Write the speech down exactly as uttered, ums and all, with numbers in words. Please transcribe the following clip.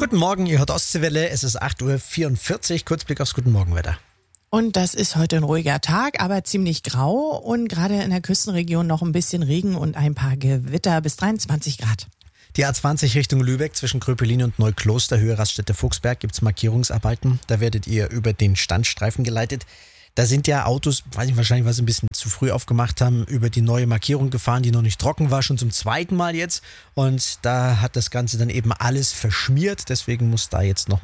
Guten Morgen, ihr hört Ostseewelle, es ist acht Uhr vierundvierzig, Kurzblick aufs Guten Morgenwetter. Und das ist heute ein ruhiger Tag, aber ziemlich grau und gerade in der Küstenregion noch ein bisschen Regen und ein paar Gewitter bis dreiundzwanzig Grad. Die A zwanzig Richtung Lübeck zwischen Gröpelin und Neukloster, Höhe Raststätte Fuchsberg, gibt's Markierungsarbeiten. Da werdet ihr über den Standstreifen geleitet. Da sind ja Autos, weiß ich wahrscheinlich, was sie ein bisschen zu früh aufgemacht haben, über die neue Markierung gefahren, die noch nicht trocken war, schon zum zweiten Mal jetzt. Und da hat das Ganze dann eben alles verschmiert. Deswegen muss da jetzt noch